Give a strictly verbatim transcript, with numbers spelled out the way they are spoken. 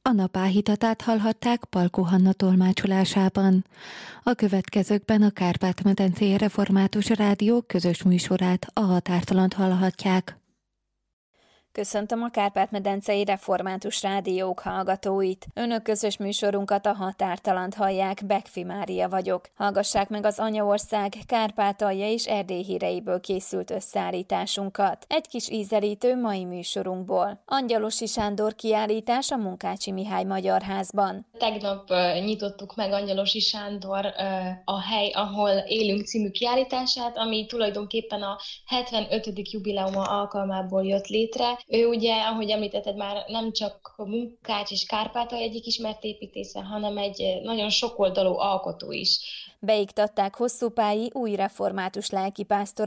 Anna Páhitatát hallhatták Palkó Hanna tolmácsolásában. A következőkben a Kárpát-medencei Református Rádió közös műsorát, a Határtalant hallhatják. Köszöntöm a Kárpát-medencei Református Rádiók hallgatóit. Önök közös műsorunkat, a Határtalant hallják, Bekfi Mária vagyok. Hallgassák meg az Anyaország, Kárpátalja és Erdély híreiből készült összeállításunkat. Egy kis ízelítő mai műsorunkból. Angyalosi Sándor kiállítás a Munkácsi Mihály Magyar Házban. Tegnap uh, nyitottuk meg Angyalosi Sándor uh, a hely, ahol élünk című kiállítását, ami tulajdonképpen a hetvenötödik jubileuma alkalmából jött létre. Ő ugye, ahogy említetted már, nem csak a Munkács és Kárpátalja egyik ismert építésze, hanem egy nagyon sokoldalú alkotó is. Beiktatták Hosszúpályi új református lelkipásztor